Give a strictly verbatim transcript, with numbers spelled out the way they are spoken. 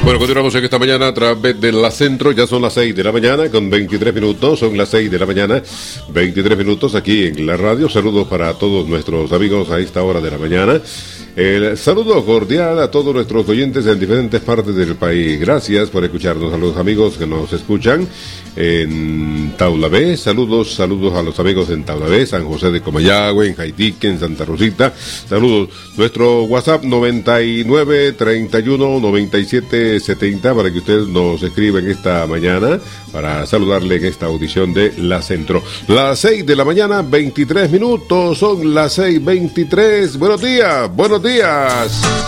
Bueno, continuamos en esta mañana a través de la Centro. Ya son las seis de la mañana con veintitrés minutos. Son las seis de la mañana, veintitrés minutos aquí en la radio. Saludos para todos nuestros amigos a esta hora de la mañana. El saludo cordial a todos nuestros oyentes en diferentes partes del país. Gracias por escucharnos, a los amigos que nos escuchan en Taulabé. Saludos, saludos a los amigos en Taulabé, San José de Comayagüe, en Jaitique, en Santa Rosita. Saludos. Nuestro WhatsApp noventa y nueve, treinta y uno, noventa y siete, setenta para que usted nos escriba en esta mañana para saludarle en esta audición de La Centro. Las seis de la mañana, veintitrés minutos. Son las seis veintitrés. Buenos días, buenos días.